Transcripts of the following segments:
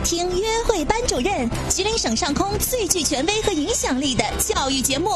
听约会班主任，吉林省上空最具权威和影响力的教育节目。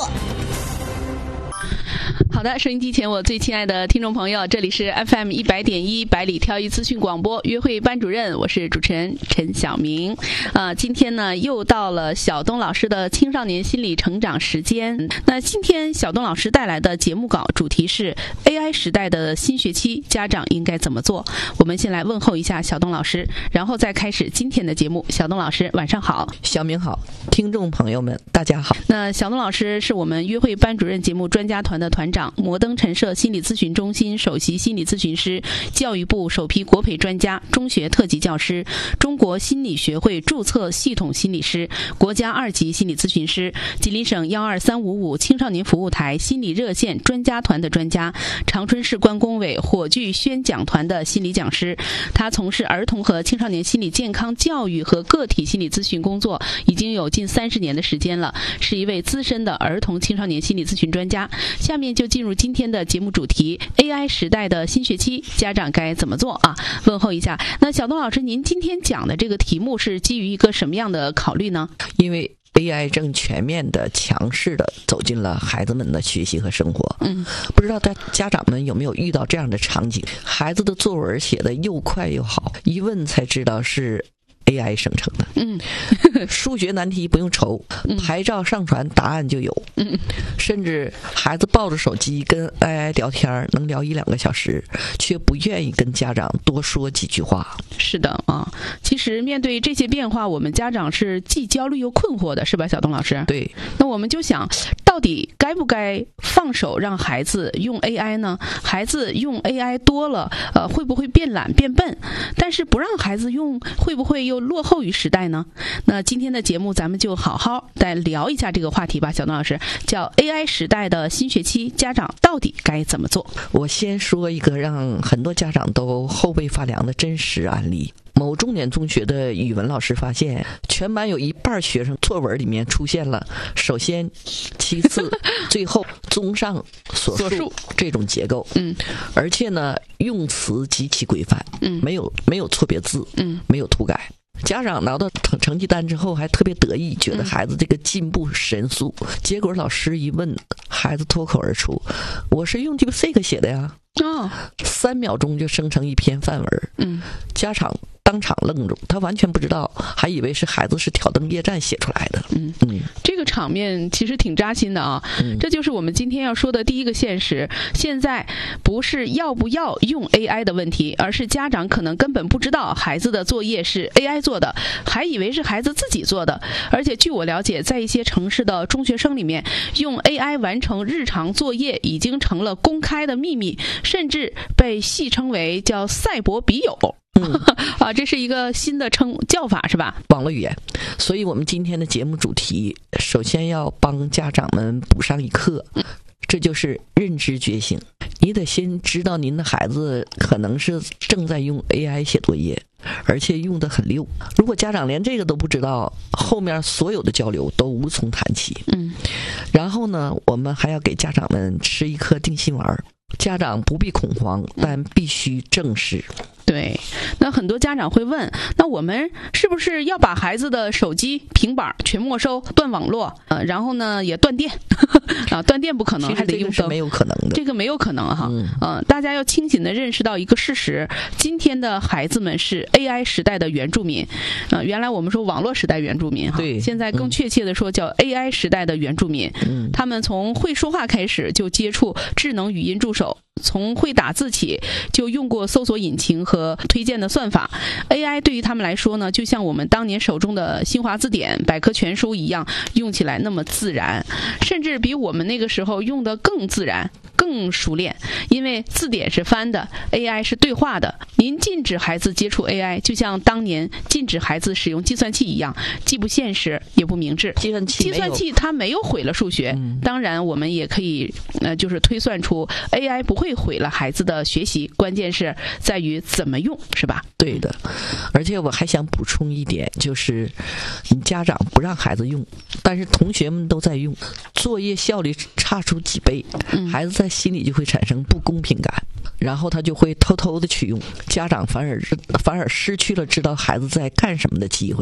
好的，收音机前我最亲爱的听众朋友，这里是 FM100.1百里挑一资讯广播约会班主任，我是主持人陈晓明。今天呢又到了小东老师的青少年心理成长时间。那今天小东老师带来的节目稿主题是 AI 时代的新学期，家长应该怎么做？我们先来问候一下小东老师，然后再开始今天的节目。小东老师晚上好。 小明好，听众朋友们大家好。 那小东老师是我们约会班主任节目专家团的团长，摩登陈设心理咨询中心首席心理咨询师，教育部首批国培专家，中学特级教师，中国心理学会注册系统心理师，国家2级心理咨询师，吉林省12355青少年服务台心理热线专家团的专家，长春市关工委火炬宣讲团的心理讲师。他从事儿童和青少年心理健康教育和个体心理咨询工作已经有近30年的时间了，是一位资深的儿童青少年心理咨询专家。下面就进入今天的节目主题 AI 时代的新学期，家长该怎么做啊？问候一下。那小东老师，您今天讲的这个题目是基于一个什么样的考虑呢？ 因为 AI 正全面的强势的走进了孩子们的学习和生活。不知道家长们有没有遇到这样的场景，孩子的作文写得又快又好，一问才知道是AI 生成的。数学难题不用愁，拍照上传答案就有。甚至孩子抱着手机跟 AI 聊天，能聊1-2个小时，却不愿意跟家长多说几句话。 是的啊，其实面对这些变化，我们家长是既焦虑又困惑的，是吧，小东老师？ 对。 那我们就想，到底该不该放手让孩子用 AI 呢？孩子用 AI 多了，会不会变懒变笨？但是不让孩子用，会不会又落后于时代呢？那今天的节目咱们就好好再聊一下这个话题吧，小东老师，叫 AI 时代的新学期，家长到底该怎么做？ 我先说一个让很多家长都后背发凉的真实案例。某重点中学的语文老师发现，全班有一半学生作文里面出现了首先、其次、最后、综上所述这种结构。而且呢，用词极其规范，没有错别字，没有涂改。家长拿到成绩单之后还特别得意，觉得孩子这个进步神速。结果老师一问，孩子脱口而出：“我是用DeepSeek写的呀。”3秒钟就生成一篇范文。家长当场愣住，他完全不知道，还以为是孩子是挑灯夜战写出来的。 这个场面其实挺扎心的啊。这就是我们今天要说的第一个现实。现在不是要不要用 AI 的问题，而是家长可能根本不知道孩子的作业是 AI 做的，还以为是孩子自己做的。而且据我了解，在一些城市的中学生里面，用 AI 完成日常作业已经成了公开的秘密，甚至被戏称为叫赛博笔友。这是一个新的叫法是吧？ 网络语言。所以我们今天的节目主题，首先要帮家长们补上一课，这就是认知觉醒。你得先知道您的孩子可能是正在用 AI 写作业，而且用得很溜。如果家长连这个都不知道，后面所有的交流都无从谈起。然后呢，我们还要给家长们吃一颗定心丸。家长不必恐慌，但必须正视。 对，那很多家长会问，那我们是不是要把孩子的手机、平板全没收、断网络，然后呢也断电？断电不可能，还得用灯。 这个是没有可能的。 这个没有可能哈。大家要清醒地认识到一个事实：今天的孩子们是 AI 时代的原住民。原来我们说网络时代原住民哈， 对， 现在更确切地说叫 AI 时代的原住民。他们从会说话开始就接触智能语音助手。从会打字起就用过搜索引擎和推荐的算法。 AI 对于他们来说呢，就像我们当年手中的新华字典、百科全书一样，用起来那么自然，甚至比我们那个时候用的更自然更熟练。因为字典是翻的， AI 是对话的。您禁止孩子接触 AI， 就像当年禁止孩子使用计算器一样，既不现实也不明智。计算器它没有毁了数学。当然我们也可以就是推算出 AI 不会毁了孩子的学习，关键是在于怎么用，是吧？ 对的。而且我还想补充一点，就是你家长不让孩子用，但是同学们都在用，作业效率差出几倍，孩子在心里就会产生不公平感，然后他就会偷偷的去用，家长反而失去了知道孩子在干什么的机会。